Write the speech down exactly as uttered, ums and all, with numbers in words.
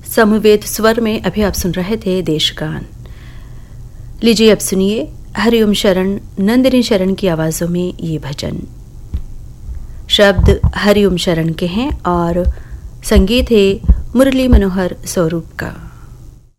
समवेत स्वर में अभी आप सुन रहे थे देशगान। लीजिए अब सुनिए हरिओम शरण नंदिनी शरण की आवाजों में ये भजन। शब्द हरिओम शरण के हैं और संगीत है मुरली मनोहर स्वरूप का।